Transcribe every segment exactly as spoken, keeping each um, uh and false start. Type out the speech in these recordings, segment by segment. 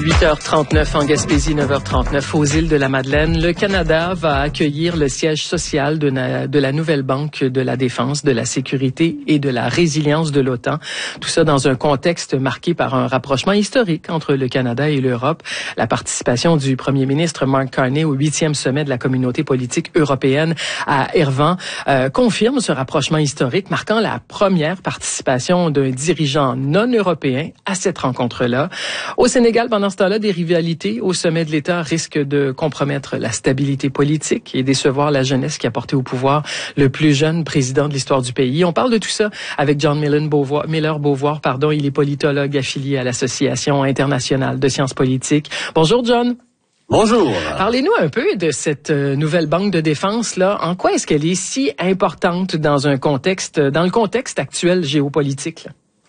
huit heures trente-neuf en Gaspésie, neuf heures trente-neuf aux îles de la Madeleine. Le Canada va accueillir le siège social de, na, de la nouvelle banque de la défense, de la sécurité et de la résilience de l'OTAN. Tout ça dans un contexte marqué par un rapprochement historique entre le Canada et l'Europe. La participation du premier ministre Mark Carney au huitième sommet de la communauté politique européenne à Erevan euh, confirme ce rapprochement historique, marquant la première participation d'un dirigeant non européen à cette rencontre-là. Au Sénégal, pendant ce temps-là, des rivalités au sommet de l'État risquent de compromettre la stabilité politique et décevoir la jeunesse qui a porté au pouvoir le plus jeune président de l'histoire du pays. On parle de tout ça avec John Miller-Beauvoir. Miller-Beauvoir, pardon, il est politologue affilié à l'Association internationale de sciences politiques. Bonjour, John. Bonjour. Parlez-nous un peu de cette euh, nouvelle banque de défense là. En quoi est-ce qu'elle est si importante dans un contexte, dans le contexte actuel géopolitique là?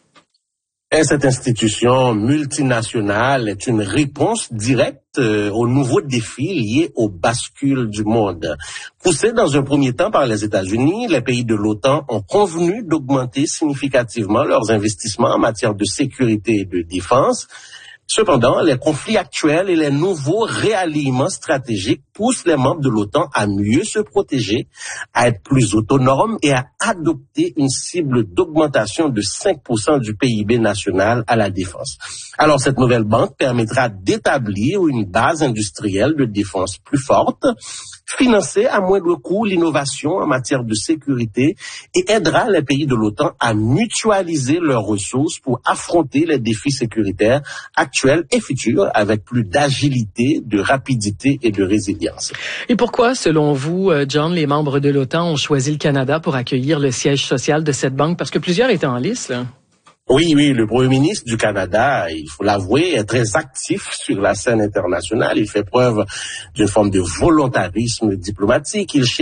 Et cette institution multinationale est une réponse directe euh, aux nouveaux défis liés aux bascules du monde. Poussés dans un premier temps par les États-Unis, les pays de l'OTAN ont convenu d'augmenter significativement leurs investissements en matière de sécurité et de défense. Cependant, les conflits actuels et les nouveaux réalignements stratégiques poussent les membres de l'OTAN à mieux se protéger, à être plus autonomes et à adopter une cible d'augmentation de cinq pour cent du P I B national à la défense. Alors, cette nouvelle banque permettra d'établir une base industrielle de défense plus forte, financer à moindre coût l'innovation en matière de sécurité et aidera les pays de l'OTAN à mutualiser leurs ressources pour affronter les défis sécuritaires actuels et futurs avec plus d'agilité, de rapidité et de résilience. Et pourquoi, selon vous, John, les membres de l'OTAN ont choisi le Canada pour accueillir le siège social de cette banque? Parce que plusieurs étaient en lice, là. Oui, oui, le Premier ministre du Canada, il faut l'avouer, est très actif sur la scène internationale. Il fait preuve d'une forme de volontarisme diplomatique. Il